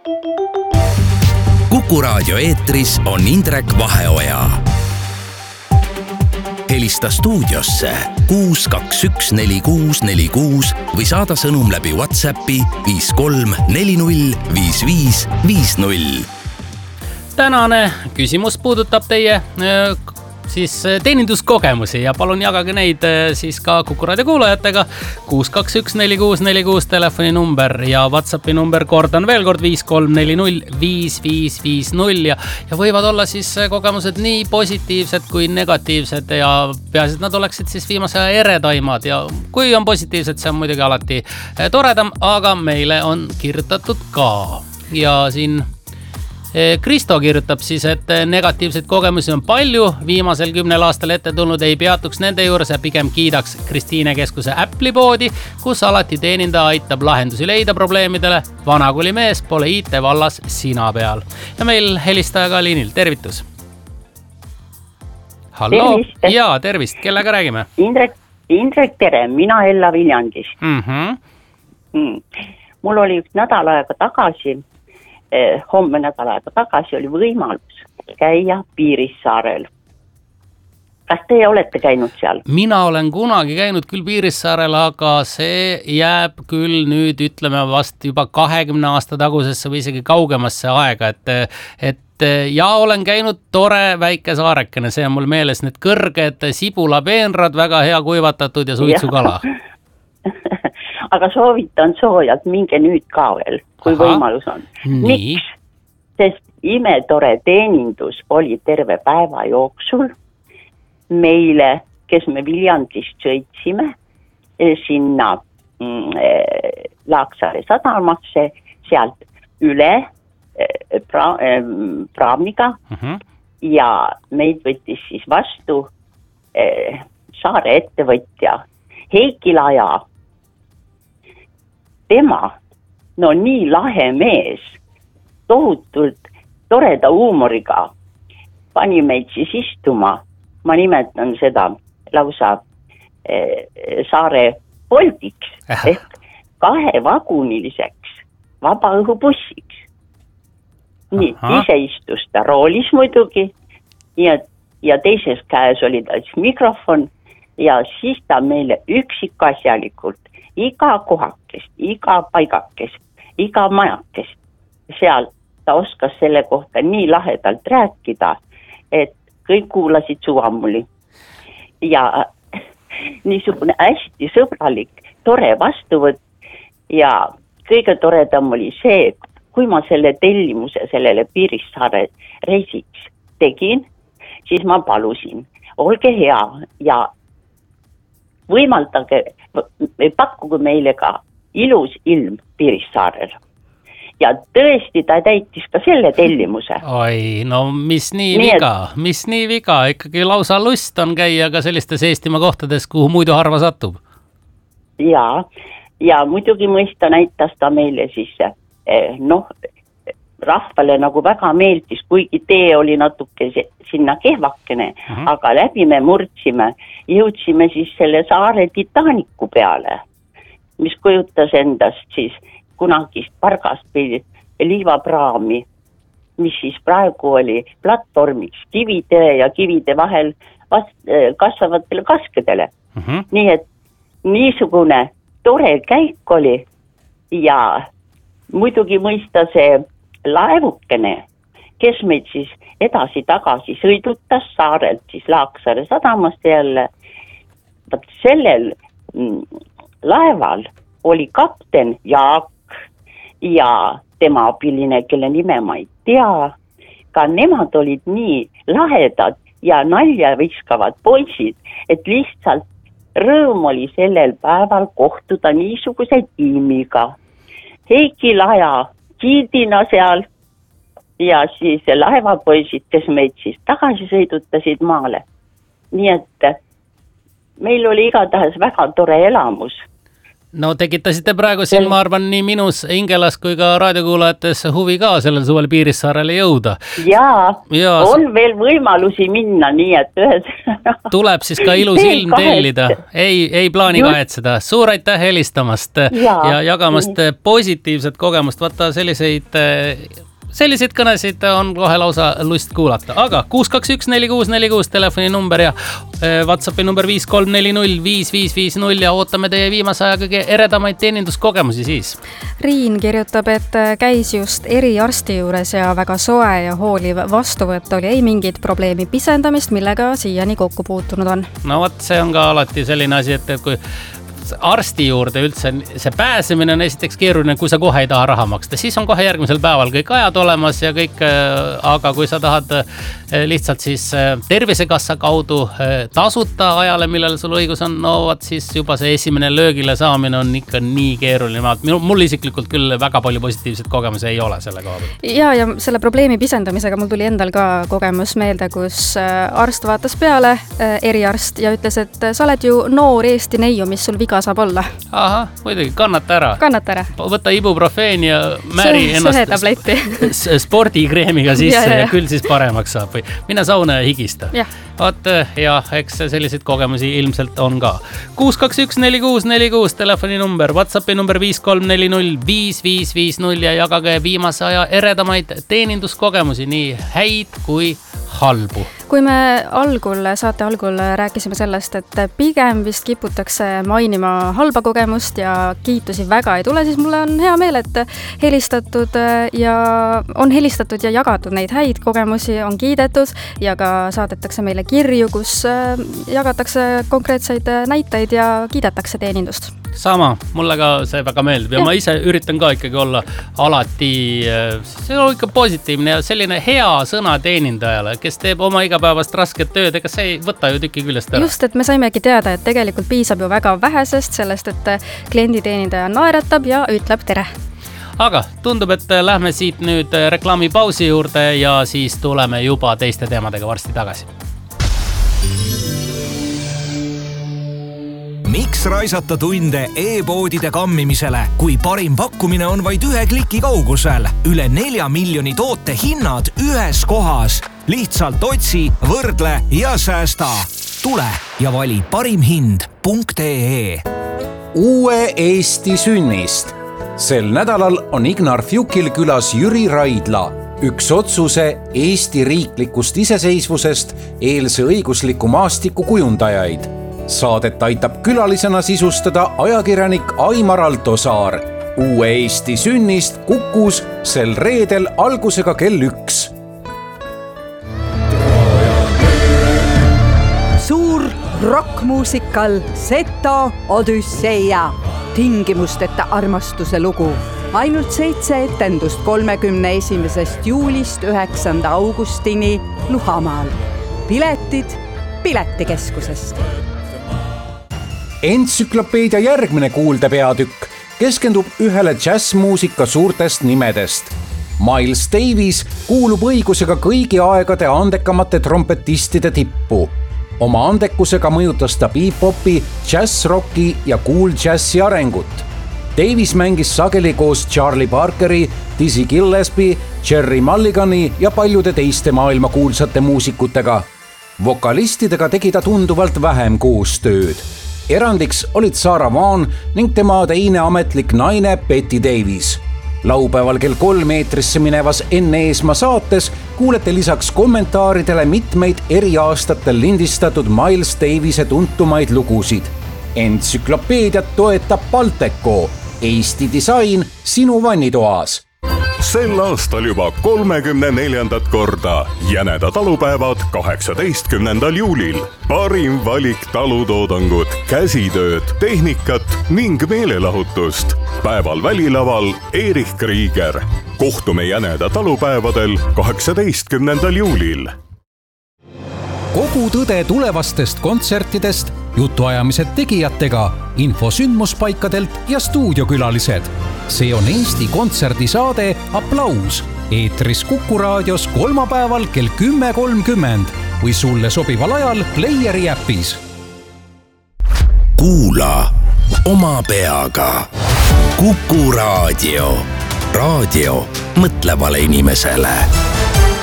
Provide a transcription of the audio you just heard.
Kuku Raadio eetris on Indrek Vaheoja. Helista stuudiosse 6214646 või saada sõnum läbi WhatsAppi 53405550. Tänane küsimus puudutab teie teeninduskogemusi ja palun jagage neid siis ka Kuku Raadio kuulajatega. 6214646 telefoninumber ja WhatsAppi number, kordan veel kord 53405550 ja võivad olla siis kogemused nii positiivsed kui negatiivsed ja peaasi, et nad oleksid siis viimase aja eredaimad ja kui on positiivsed, see on muidugi alati toredam, aga meile on kirjutatud ka ja siin Kristo kirjutab siis, et negatiivseid kogemusi on palju, viimasel 10 aastal ette tulnud ei peatuks nende juures ja pigem kiidaks Kristiine keskuse Apple'i poodi, kus alati teenindaja aitab lahendusi leida probleemidele. Vanakuli mees pole IT vallas sina peal. Ja meil helistaja ka liinil, tervitus. Hallo? Tervist. Jaa, tervist. Kellega räägime? Indrek, tere. Mina Ella Viljandist. Mul oli üks nädal aega tagasi, homme nädal aega tagasi oli võimalus käia Piirissaarel. Kas teie olete käinud seal? Mina olen kunagi käinud küll Piirissaarel, aga see jääb küll nüüd, ütleme vast juba 20 aasta tagusesse või isegi kaugemasse aega, et ja olen käinud tore väike saarekene, see on mul meeles need kõrged sibulapeenrad, väga hea kuivatatud ja suitsukala. Aga soovitan soojalt, minge nüüd ka veel, kui võimalus on. Miks? Sest imetore teenindus oli terve päeva jooksul meile, kes me Viljandist sõitsime sinna Laaksaare sadamasse, sealt üle praamiga ja meid võttis siis vastu saare ettevõtja Heiki Laja. Tema, no nii lahe mees, tohutult toreda huumoriga, pani meid siis istuma, ma nimetan seda lausa saare Boltiks, ehk 2-vaguniliseks vabaõhubussiks. Nii, ise istus ta roolis muidugi ja teises käes oli ta siis mikrofon ja siis ta meile üksikasjalikult iga kohakest, iga paigakest, iga majakest. Seal ta oskas selle kohta nii lahedalt rääkida, et kõik kuulasid suvammuli. Ja niisugune hästi sõbralik, tore vastuvõtt ja kõige toredam oli see, kui ma selle tellimuse sellele Piirissaare reisiks tegin, siis ma palusin, olge hea ja võimaldage, pakkuge meile ka ilus ilm Piirissaarel. Ja tõesti ta täitis ka selle tellimuse. Oi, no mis nii viga, ikkagi lausa lust on käia ka sellistes Eestimaa kohtades, kuhu muidu harva satub. Ja muidugi mõista näitas ta meile siis, rahvale nagu väga meeldis, kuigi tee oli natuke sinna kehvakene, aga läbi me murdsime, jõudsime siis selle saare Titaniku peale, mis kujutas endast siis kunagist pargast liivapraami, mis siis praegu oli platvormiks kivide ja kivide vahel kasvavatele kaskedele. Nii et niisugune tore käik oli ja muidugi mõista see laevukene, kes meid siis edasi-tagasi sõidutas saarelt siis Laaksaare sadamast jälle. Sellel laeval oli kapten Jaak ja tema abiline, kelle nime ma ei tea. Ka nemad olid nii lahedad ja nalja viskavad poisid, et lihtsalt rõõm oli sellel päeval kohtuda niisuguse tiimiga. Heiki Laja kiidina seal ja siis laevapoisid, kes meid siis tagasi sõidutasid maale. Nii et meil oli igatahes väga tore elamus No tekitasite praegu siin, ma arvan, nii minus hingelas kui ka raadiokuulajates huvi ka sellel suvel Piirissaarele jõuda. Jaa, on veel võimalusi minna, nii et tuleb siis ka ilus ilm tellida. Ei plaani kahetseda. Suur aitäh helistamast ja jagamast positiivset kogemust. Vaata selliseid kõnesid on kohe lausa lust kuulata. Aga 6214646 telefoninumber ja WhatsAppi number 53405550 ja ootame teie viimase aja kõige eredamaid teeninduskogemusi siis. Riin kirjutab, et käis just eriarsti juures ja väga soe ja hooliv vastuvõtt oli, ei mingit probleemi pisendamist, millega siiani kokku puutunud on. No võt, see on ka alati selline asi, et kui arsti juurde üldse see pääsemine on esiteks keeruline, kui sa kohe ei taha raha maksta, siis on kohe järgmisel päeval kõik ajad olemas ja kõik, aga kui sa tahad lihtsalt siis Tervisekassa kaudu tasuta ajale, millel sul õigus on, no võt siis juba see esimene löögile saamine on ikka nii keeruline. Mul isiklikult küll väga palju positiivset kogemusi ei ole selle koha peal. Ja selle probleemi pisendamisega mul tuli endal ka kogemus meelde, kus arst vaatas peale, eriarst, ja ütles, et sa oled ju noor Eesti neiu, mis sul viga saab olla. Aha, muidugi, kannata ära. Võta ibuprofeen ja määri ennast spordikreemiga sisse ja küll siis paremaks saab. Või mine sauna ja higista. Vaat, ja eks selliseid kogemusi ilmselt on ka. 6214646 telefoninumber, WhatsAppi number 53405550 ja jagage viimase aja eredamaid teeninduskogemusi, nii häid kui halbu. Kui me saate algul rääkisime sellest, et pigem vist kiputakse mainima halba kogemust ja kiitusi väga ei tule, siis mulle on hea meel, et on helistatud ja jagatud neid häid kogemusi, on kiidetud ja ka saadetakse meile kirju, kus jagatakse konkreetseid näiteid ja kiidetakse teenindust. Sama, mulle ka see väga meeldib ja ma ise üritan ka ikkagi olla alati, see on ikka positiivne ja selline hea sõna teenindajale, kes teeb oma igapäevast rasket tööd, ega see ei võta ju tükki küljest ära. Just, et me saimegi teada, et tegelikult piisab ju väga vähesest sellest, et klienditeenindaja naeratab ja ütleb tere. Aga tundub, et lähme siit nüüd reklaamipausi juurde ja siis tuleme juba teiste teemadega varsti tagasi. Miks raisata tunde e-poodide kammimisele, kui parim pakkumine on vaid 1 kliki kaugusel? Üle 4 miljoni toote hinnad ühes kohas. Lihtsalt otsi, võrdle ja säästa. Tule ja vali parimhind.ee. Uue Eesti sünnist. Sel nädalal on Ignar Fjukil külas Jüri Raidla, üks otsuse Eesti riiklikust iseseisvusest eelse õigusliku maastiku kujundajaid. Saadet aitab külalisena sisustada ajakirjanik Aimar Altosaar. Uue Eesti sünnist Kukus sel reedel algusega kell 1. Suur rockmuusikal Seto Odüsseia. Tingimusteta armastuse lugu. Ainult 7 etendust 31. juulist 9. augustini Luhamaal. Piletid Piletikeskusest. Entsüklopeedia järgmine kuuldepeatükk keskendub ühele džässmuusika suurtest nimedest. Miles Davis kuulub õigusega kõigi aegade andekamate trompetistide tippu. Oma andekusega mõjutas ta bebop'i, džässrocki ja cool džässi arengut. Davis mängis sageli koos Charlie Parkeri, Dizzy Gillespie, Jerry Mulligani ja paljude teiste maailma kuulsate muusikutega. Vokalistidega tegi ta tunduvalt vähem koostööd. Erandiks olid Sarah Vaughan ning tema teine ametlik naine Betty Davis. Laupäeval kell 3 eetrisse minevas Enne Eesmaa saates kuulete lisaks kommentaaridele mitmeid eri aastatel lindistatud Miles Davise tuntumaid lugusid. Entsüklopeediat toetab Balteco, Eesti disain sinu vannitoas. Sel aastal juba 34. korda Jäneda talupäevad 18. juulil. Parim valik talutoodangut, käsitööd, tehnikat ning meelelahutust. Päeval välilaval Erich Krieger. Kohtume Jäneda talupäevadel 18. juulil. Kogu tõde tulevastest kontsertidest, jutuajamised tegijatega, info sündmuspaikadelt ja stuudiokülalised. See on Eesti kontserdisaade Applaus. Eetris Kuku raadios kolmapäeval kell 10.30 või sulle sobival ajal Playeri äpis. Kuula oma peaga. Kuku Raadio. Raadio mõtlevale inimesele.